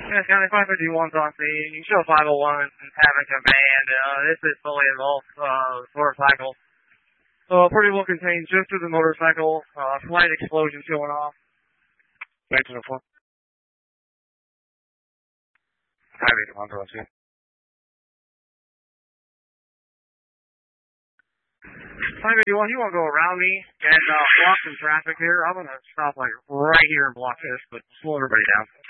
Yes, County 551's on scene. You show 501 having command. This is fully involved motorcycle. Pretty well contained just to the motorcycle. Slight explosion showing off. 1904. 581's on scene. 581, you want to go around me and block some traffic here? I'm going to stop like right here and block this, but slow everybody down.